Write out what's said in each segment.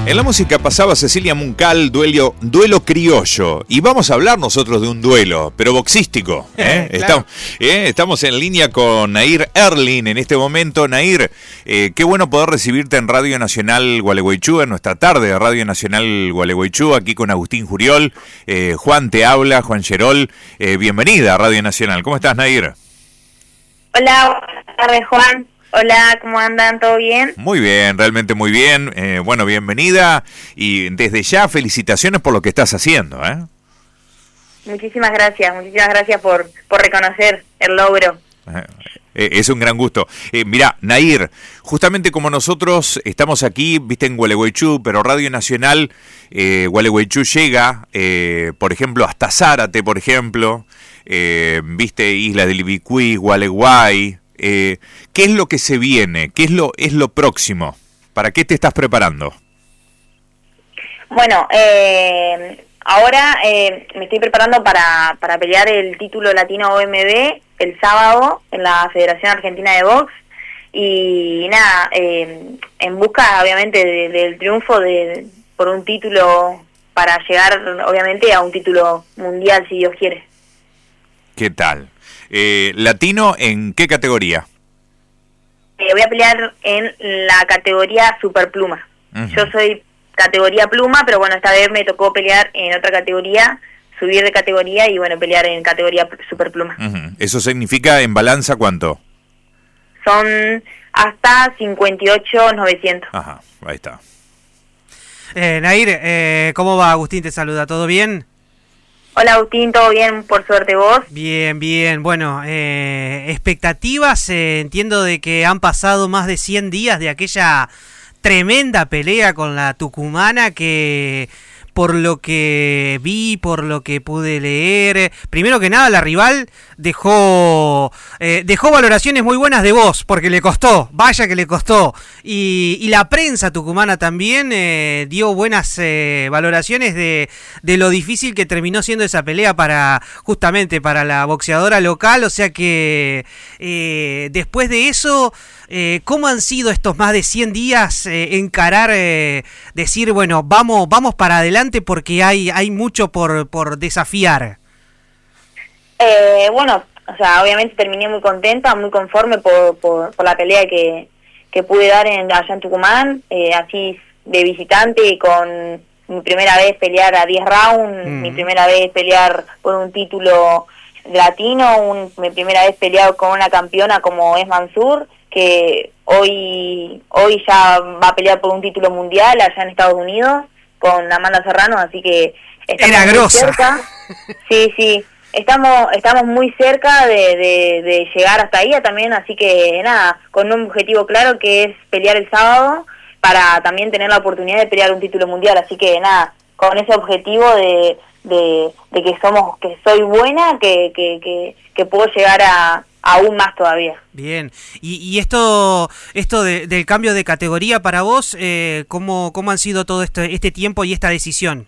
En la música pasaba Cecilia Muncal, duelo criollo. Y vamos a hablar nosotros de un duelo, pero boxístico. Claro. Estamos en línea con Nair Erlin en este momento. Nair, qué bueno poder recibirte en Radio Nacional Gualeguaychú, en nuestra tarde de Radio Nacional Gualeguaychú, aquí con Agustín Juriol. Juan te habla, Juan Gerol. Bienvenida a Radio Nacional. ¿Cómo estás, Nair? Hola, buenas tardes, Juan. Hola, ¿cómo andan? ¿Todo bien? Muy bien, realmente muy bien. Bueno, bienvenida y desde ya felicitaciones por lo que estás haciendo, ¿eh? Muchísimas gracias por reconocer el logro. Es un gran gusto. Mirá, Nair, justamente como nosotros estamos aquí, viste, en Gualeguaychú, pero Radio Nacional Gualeguaychú llega, por ejemplo, hasta Zárate, por ejemplo, viste, Isla del Ibicuí, Gualeguay. ¿Qué es lo que se viene? ¿Qué es lo próximo? ¿Para qué te estás preparando? Bueno, ahora me estoy preparando para pelear el título latino OMB el sábado en la Federación Argentina de Box. Y nada, en busca obviamente del triunfo por un título, para llegar obviamente a un título mundial, si Dios quiere. ¿Qué tal? ¿Latino en qué categoría? Voy a pelear en la categoría superpluma. Yo soy categoría pluma, pero bueno, esta vez me tocó pelear en otra categoría, subir de categoría y bueno, pelear en categoría superpluma. ¿Eso significa en balanza cuánto? Son hasta 58.900. Ajá, ahí está. Nair, ¿cómo va? Agustín te saluda, ¿todo bien? Hola Agustín, ¿todo bien? Por suerte, ¿vos? Bien, bien. Bueno, expectativas, entiendo de que han pasado más de 100 días de aquella tremenda pelea con la tucumana que, por lo que vi, por lo que pude leer, primero que nada la rival dejó valoraciones muy buenas de vos, porque le costó, vaya que le costó, y la prensa tucumana también dio buenas valoraciones de lo difícil que terminó siendo esa pelea justamente para la boxeadora local. O sea que después de eso, ¿cómo han sido estos más de 100 días encarar, decir, bueno, vamos para adelante porque hay mucho por desafiar? Bueno, o sea, obviamente terminé muy contenta, muy conforme por la pelea que pude dar allá en Tucumán, así de visitante, con mi primera vez pelear a 10 rounds, mi primera vez pelear por un título latino, mi primera vez pelear con una campeona como es Mansur, que hoy ya va a pelear por un título mundial allá en Estados Unidos con Amanda Serrano, así que estamos era muy grosa. cerca. Sí, estamos muy cerca de llegar hasta ahí también, así que nada, con un objetivo claro que es pelear el sábado para también tener la oportunidad de pelear un título mundial, así que nada, con ese objetivo de que soy buena, que puedo llegar a aún más todavía. Bien, y esto del cambio de categoría para vos, ¿cómo han sido todo este tiempo y esta decisión?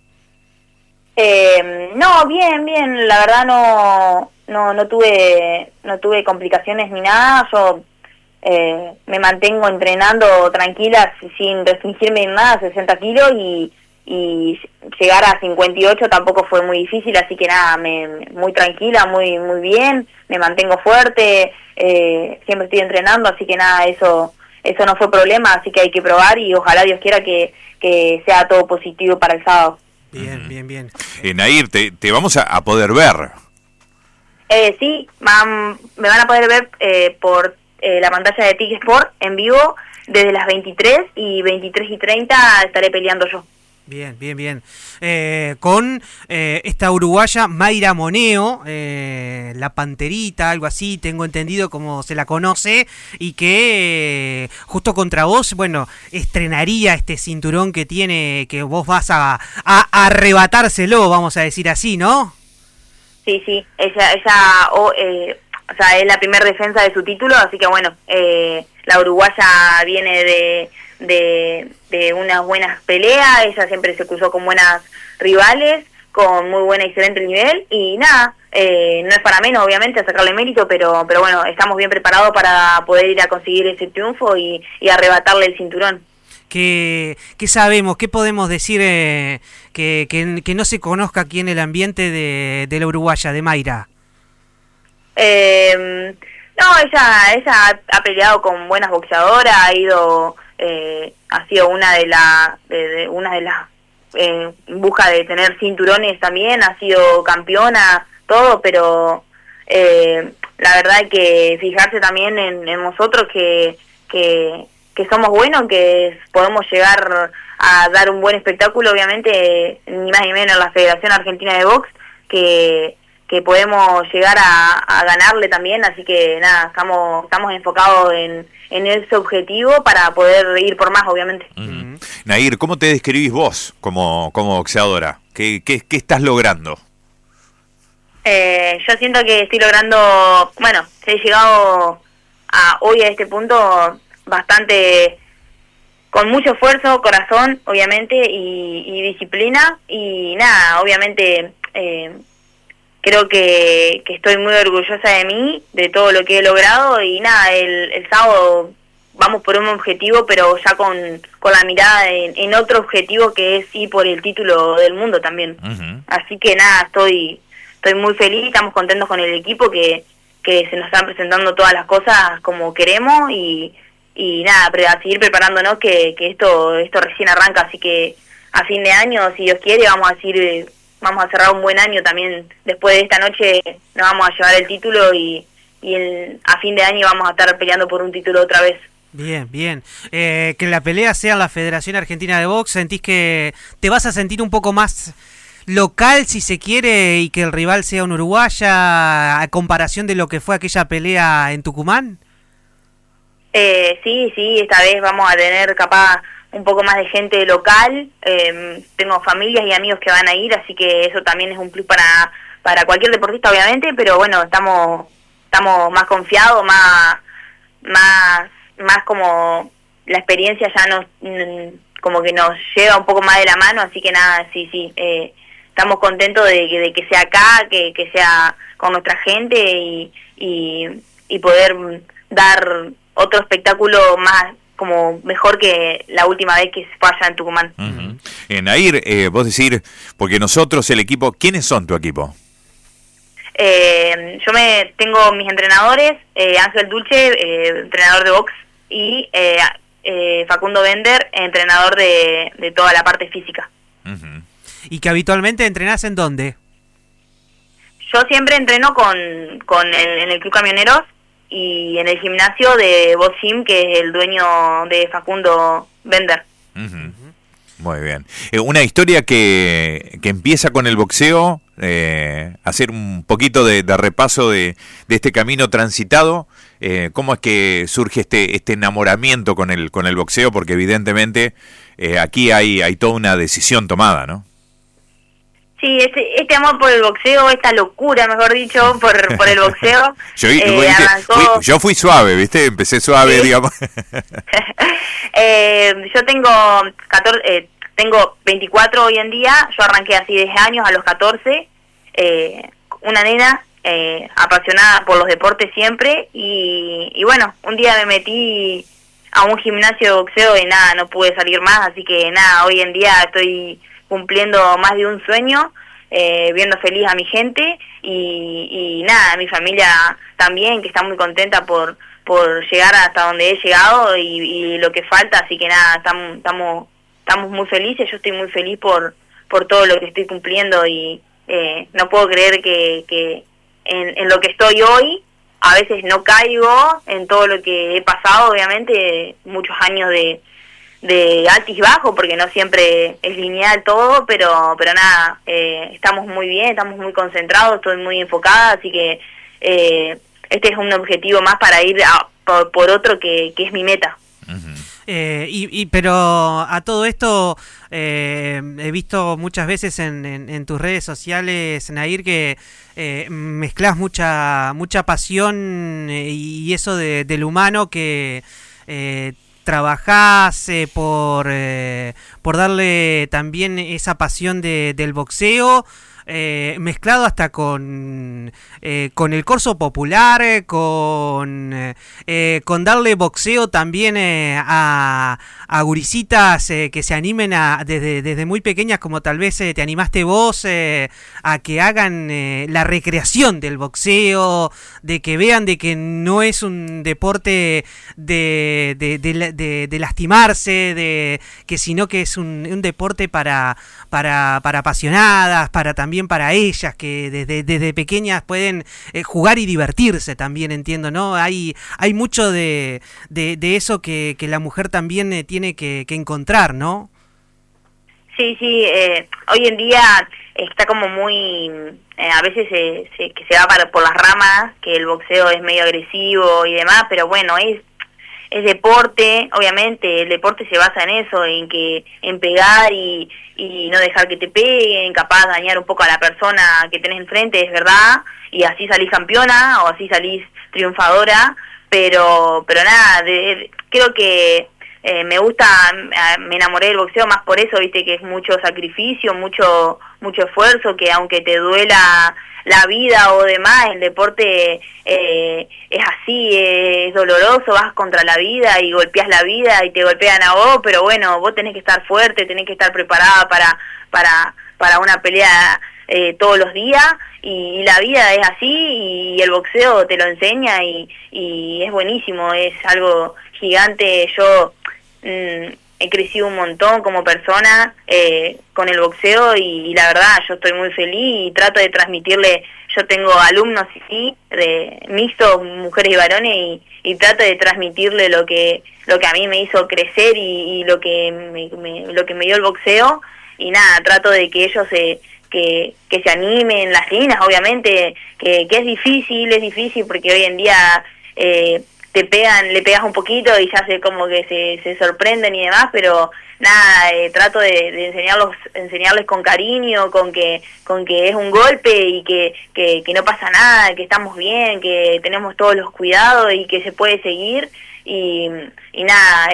No, bien, la verdad no tuve complicaciones ni nada. Yo me mantengo entrenando tranquila, sin restringirme en nada, 60 kilos, y llegar a 58 tampoco fue muy difícil, así que nada, muy tranquila, muy bien, me mantengo fuerte, siempre estoy entrenando, así que nada, eso no fue problema, así que hay que probar y ojalá Dios quiera que sea todo positivo para el sábado. Bien. Nair, te vamos a poder ver. Sí, me van a poder ver por la pantalla de TIC Sport en vivo desde las 23 y 30 estaré peleando yo. Bien. Con esta uruguaya Mayra Moneo, la Panterita, algo así, tengo entendido como se la conoce, y que justo contra vos, bueno, estrenaría este cinturón que tiene, que vos vas a arrebatárselo, vamos a decir así, ¿no? Sí, ella o sea, es la primera defensa de su título, así que bueno, la uruguaya viene de unas buenas peleas, ella siempre se cruzó con buenas rivales, con muy buena y excelente nivel, y nada, no es para menos obviamente a sacarle mérito, pero bueno, estamos bien preparados para poder ir a conseguir ese triunfo y arrebatarle el cinturón. ¿Qué sabemos? ¿Qué podemos decir que no se conozca aquí en el ambiente de la uruguaya, de Mayra? No, ella ha peleado con buenas boxeadoras, ha sido una de las en busca de tener cinturones también, ha sido campeona, todo, pero la verdad hay que fijarse también en nosotros que somos buenos, que podemos llegar a dar un buen espectáculo, obviamente, ni más ni menos en la Federación Argentina de Box, que podemos llegar a ganarle también, así que nada, estamos enfocados en ese objetivo para poder ir por más, obviamente. Nair, ¿cómo te describís vos como boxeadora? ¿Qué estás logrando? Yo siento que estoy logrando, bueno, he llegado hoy a este punto bastante con mucho esfuerzo, corazón, obviamente, y disciplina, y nada, obviamente creo que estoy muy orgullosa de mí, de todo lo que he logrado, y nada, el sábado vamos por un objetivo, pero ya con la mirada en otro objetivo, que es ir por el título del mundo también. Así que nada, estoy muy feliz, estamos contentos con el equipo, que se nos están presentando todas las cosas como queremos, y nada, a seguir preparándonos, que esto recién arranca, así que a fin de año, si Dios quiere, vamos a cerrar un buen año también. Después de esta noche nos vamos a llevar el título, y a fin de año vamos a estar peleando por un título otra vez. Bien, bien. Que la pelea sea en la Federación Argentina de Box, ¿sentís que te vas a sentir un poco más local, si se quiere, y que el rival sea un uruguaya, a comparación de lo que fue aquella pelea en Tucumán? Sí, esta vez vamos a tener capaz un poco más de gente local. Tengo familias y amigos que van a ir, así que eso también es un plus para cualquier deportista, obviamente, pero bueno, estamos más confiados, más como la experiencia ya como que nos lleva un poco más de la mano, así que nada, sí, estamos contentos de que sea acá, que sea con nuestra gente, y poder dar otro espectáculo más, como mejor que la última vez que se fue allá en Tucumán. Nair, vos decir, porque nosotros, el equipo, ¿quiénes son tu equipo? Yo tengo mis entrenadores, Ángel Dulce, entrenador de box, y Facundo Bender, entrenador de toda la parte física. ¿Y que habitualmente entrenás en dónde? Yo siempre entreno en el Club Camioneros, y en el gimnasio de Boxim, que es el dueño de Facundo Bender. Muy bien. Una historia que empieza con el boxeo, hacer un poquito de repaso de este camino transitado. ¿Cómo es que surge este enamoramiento con el boxeo? Porque evidentemente aquí hay toda una decisión tomada, ¿no? Sí, este amor por el boxeo, esta locura, mejor dicho, por el boxeo. Yo fui suave, ¿viste? Empecé suave, ¿sí? Digamos. Yo tengo 24 hoy en día. Yo arranqué así 10 años, a los 14. Una nena apasionada por los deportes siempre. Y bueno, un día me metí a un gimnasio de boxeo y nada, no pude salir más. Así que nada, hoy en día estoy cumpliendo más de un sueño, viendo feliz a mi gente, y nada, a mi familia también, que está muy contenta por llegar hasta donde he llegado, y lo que falta, así que nada, estamos muy felices. Yo estoy muy feliz por todo lo que estoy cumpliendo, y no puedo creer que en lo que estoy hoy, a veces no caigo en todo lo que he pasado, obviamente, muchos años de altos y bajos, porque no siempre es lineal todo, pero nada, estamos muy bien, estamos muy concentrados, estoy muy enfocada, así que este es un objetivo más para ir por otro que es mi meta. Pero a todo esto he visto muchas veces en tus redes sociales, Nair, que mezclas mucha pasión y eso del humano, que trabajás por darle también esa pasión del boxeo mezclado hasta con el corso popular, con darle boxeo también a gurisitas que se animen desde muy pequeñas, como tal vez te animaste vos, a que hagan la recreación del boxeo, de que vean de que no es un deporte de lastimarse, sino que es un deporte para apasionadas, también para ellas, que desde pequeñas pueden jugar y divertirse también, entiendo, ¿no? Hay mucho de eso que la mujer también tiene que encontrar, ¿no? Sí, hoy en día está como muy, a veces que se va por las ramas, que el boxeo es medio agresivo y demás, pero bueno, es deporte, obviamente, el deporte se basa en eso, en pegar y no dejar que te peguen, capaz dañar un poco a la persona que tenés enfrente, es verdad, y así salís campeona o así salís triunfadora, pero nada, creo que me gusta, me enamoré del boxeo más por eso, viste, que es mucho sacrificio, mucho esfuerzo, que aunque te duela la vida o demás, el deporte es así, es doloroso, vas contra la vida y golpeas la vida y te golpean a vos, pero bueno, vos tenés que estar fuerte, tenés que estar preparada para una pelea todos los días, y la vida es así y el boxeo te lo enseña y es buenísimo, es algo gigante. Yo he crecido un montón como persona con el boxeo y la verdad yo estoy muy feliz y trato de transmitirle. Yo tengo alumnos de mixtos, mujeres y varones, y trato de transmitirle lo que a mí me hizo crecer y lo que me dio el boxeo, y nada, trato de que ellos que se animen, las niñas obviamente, que es difícil porque hoy en día le pegas un poquito y ya sé como que se sorprenden y demás, pero nada, trato de enseñarles con cariño, con que es un golpe y que no pasa nada, que estamos bien, que tenemos todos los cuidados y que se puede seguir, y nada,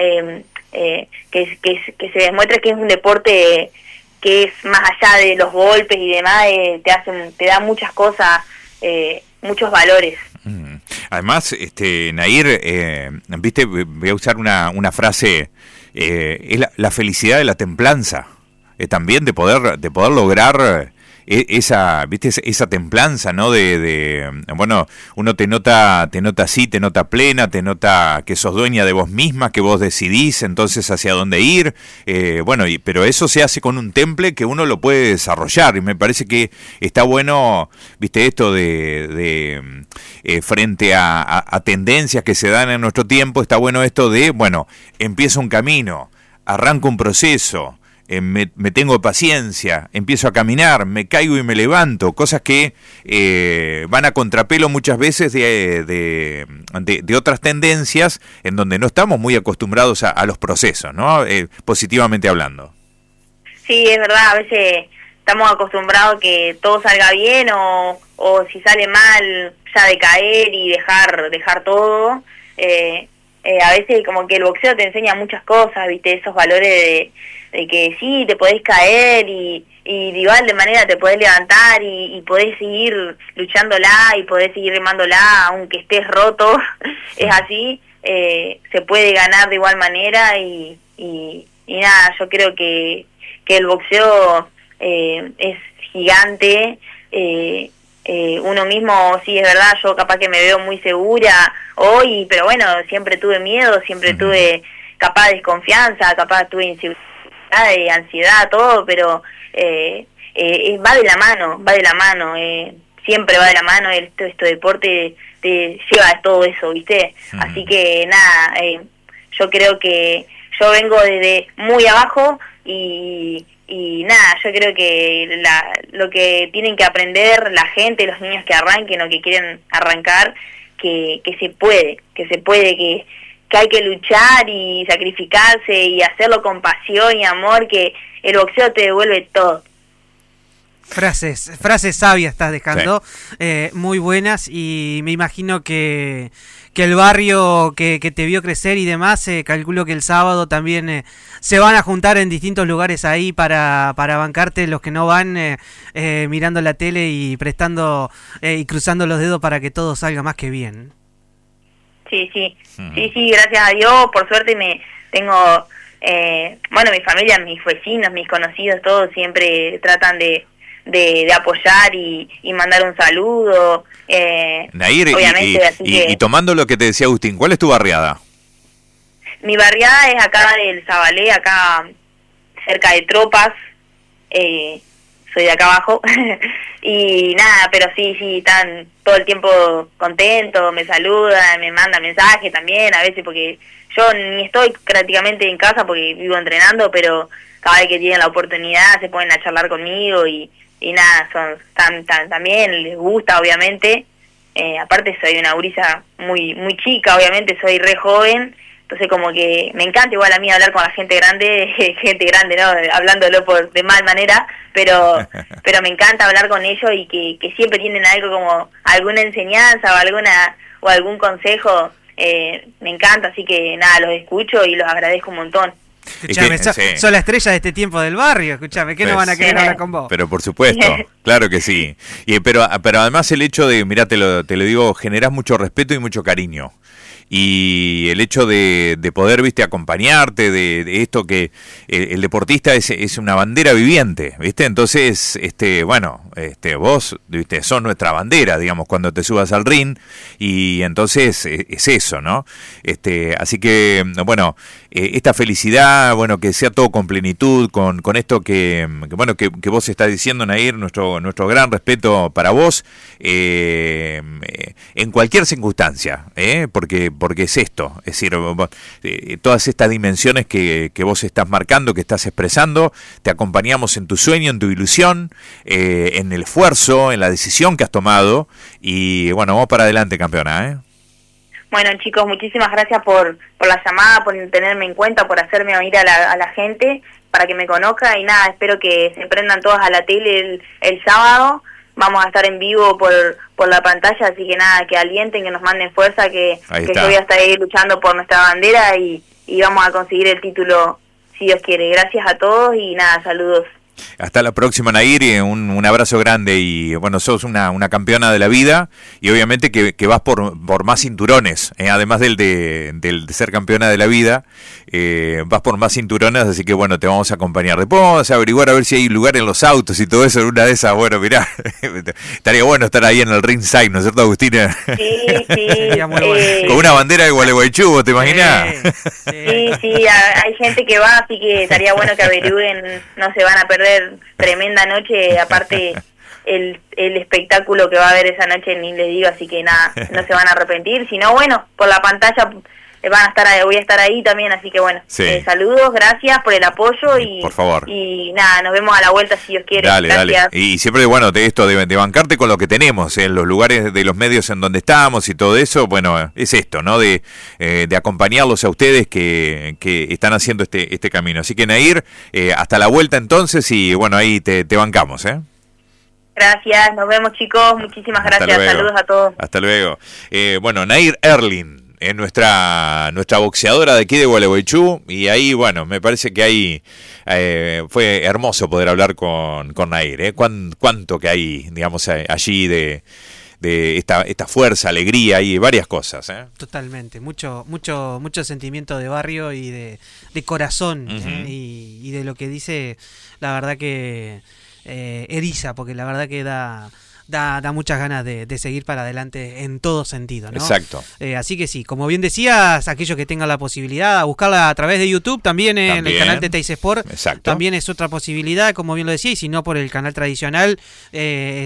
que se demuestre que es un deporte que es más allá de los golpes y demás, te da muchas cosas, muchos valores. Además, Nair, viste, voy a usar una frase, es la felicidad de la templanza, también de poder lograr esa templanza, ¿no? Bueno, uno te nota así, te nota plena, te nota que sos dueña de vos misma, que vos decidís entonces hacia dónde ir, pero eso se hace con un temple que uno lo puede desarrollar, y me parece que está bueno, viste, esto de frente a tendencias que se dan en nuestro tiempo, está bueno esto de, bueno, empiezo un camino, arranco un proceso, me tengo paciencia, empiezo a caminar, me caigo y me levanto, cosas que van a contrapelo muchas veces de otras tendencias en donde no estamos muy acostumbrados a los procesos, ¿no? Positivamente hablando. Sí, es verdad, a veces estamos acostumbrados que todo salga bien o si sale mal ya decaer y dejar todo. A veces como que el boxeo te enseña muchas cosas, viste, esos valores de que sí, te podés caer y de igual de manera te podés levantar y podés seguir luchándola y podés seguir remándola aunque estés roto. Es así, se puede ganar de igual manera y nada, yo creo que el boxeo es gigante. Uno mismo, sí, es verdad, yo capaz que me veo muy segura hoy, pero bueno, siempre tuve miedo, siempre tuve capaz desconfianza, capaz tuve inseguridad, ansiedad, todo, pero va de la mano, siempre va de la mano, este deporte te lleva a todo eso, ¿viste? Así que nada, yo creo que yo vengo desde muy abajo y nada, yo creo que lo que tienen que aprender la gente, los niños que arranquen o que quieren arrancar, que se puede, que hay que luchar y sacrificarse y hacerlo con pasión y amor, que el boxeo te devuelve todo. Frases sabias estás dejando, muy buenas, y me imagino que el barrio que te vio crecer y demás, calculo que el sábado también se van a juntar en distintos lugares ahí para bancarte los que no van, mirando la tele y prestando y cruzando los dedos para que todo salga más que bien. Sí, gracias a Dios, por suerte tengo, bueno, mi familia, mis vecinos, mis conocidos, todos siempre tratan de apoyar y mandar un saludo. Nair, obviamente, y tomando lo que te decía Agustín, ¿cuál es tu barriada? Mi barriada es acá del Zabalé, acá cerca de Tropas, soy de acá abajo, y nada, pero sí, están todo el tiempo contentos, me saludan, me mandan mensajes también, a veces porque yo ni estoy prácticamente en casa porque vivo entrenando, pero cada vez que tienen la oportunidad se ponen a charlar conmigo y nada, también les gusta, obviamente. Aparte soy una gurisa muy chica, obviamente soy re joven, entonces como que me encanta igual a mí hablar con la gente grande, ¿no? Hablándolo de mal manera, pero me encanta hablar con ellos y que siempre tienen algo como alguna enseñanza o algún consejo, me encanta, así que nada, los escucho y los agradezco un montón. Escuchame, sos la estrella de este tiempo del barrio, escuchame, ¿qué no van a querer hablar con vos? Pero por supuesto, claro que sí. Pero además el hecho de, mirá, te lo digo, generás mucho respeto y mucho cariño. Y el hecho de poder, viste, acompañarte, de esto que el deportista es una bandera viviente, viste, entonces, bueno, vos, viste, sos nuestra bandera, digamos, cuando te subas al ring, y entonces es eso, ¿no? Así que, bueno, esta felicidad, bueno, que sea todo con plenitud, con esto que vos estás diciendo, Nair, nuestro gran respeto para vos, en cualquier circunstancia, porque es esto, es decir, todas estas dimensiones que vos estás marcando, que estás expresando, te acompañamos en tu sueño, en tu ilusión, en el esfuerzo, en la decisión que has tomado, y bueno, vamos para adelante, campeona, Bueno, chicos, muchísimas gracias por la llamada, por tenerme en cuenta, por hacerme oír a la gente, para que me conozca, y nada, espero que se prendan todas a la tele el sábado. Vamos a estar en vivo por la pantalla, así que nada, que alienten, que nos manden fuerza, que yo voy a estar ahí luchando por nuestra bandera y vamos a conseguir el título si Dios quiere. Gracias a todos y nada, saludos. Hasta la próxima, Nair, y un abrazo grande, y bueno, sos una campeona de la vida, y obviamente que vas por más cinturones, además del de ser campeona de la vida, vas por más cinturones, así que bueno, te vamos a acompañar. Después vamos a averiguar a ver si hay lugar en los autos y todo eso, en una de esas, bueno, mirá, estaría bueno estar ahí en el ringside, ¿no es cierto, Agustina? Sí, muy bueno. Con una bandera de Gualeguaychú, ¿te imaginás? Sí, hay gente que va, así que estaría bueno que averigüen, no se van a perder tremenda noche, aparte el espectáculo que va a haber esa noche ni les digo, así que nada, no se van a arrepentir, sino bueno, por la pantalla voy a estar ahí también, así que bueno, saludos, gracias por el apoyo y por favor. Y nada, nos vemos a la vuelta si Dios quiere. Dale. Y siempre, bueno, de esto de bancarte con lo que tenemos, en los lugares de los medios en donde estamos y todo eso, bueno, es esto, ¿no? De acompañarlos a ustedes que están haciendo este camino. Así que, Nair, hasta la vuelta entonces, y bueno, ahí te bancamos, Gracias, nos vemos, chicos, muchísimas gracias, saludos a todos. Hasta luego. Bueno, Nair Erlin, nuestra boxeadora de aquí de Gualeguaychú, y ahí, bueno, me parece que ahí fue hermoso poder hablar con Nair, cuánto que hay, digamos, allí de esta fuerza, alegría y varias cosas, Totalmente, mucho sentimiento de barrio y de corazón, y de lo que dice, la verdad que eriza, porque la verdad que da muchas ganas de seguir para adelante en todo sentido, ¿no? Exacto. Así que sí, como bien decías, aquellos que tengan la posibilidad a buscarla a través de YouTube, también en el canal de Teis Sport. Exacto. También es otra posibilidad, como bien lo decía, y si no por el canal tradicional,